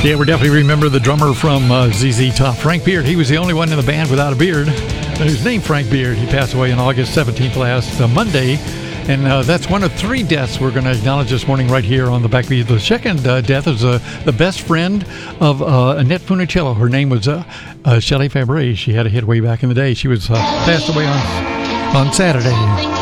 Yeah, we definitely remember the drummer from ZZ Top, Frank Beard. He was the only one in the band without a beard. His name Frank Beard. He passed away on August 17th last Monday. And that's one of 3 deaths we're going to acknowledge this morning right here on the Backbeat. The second death is the best friend of Annette Funicello. Her name was Shelley Fabre. She had a hit way back in the day. She was passed away on Saturday.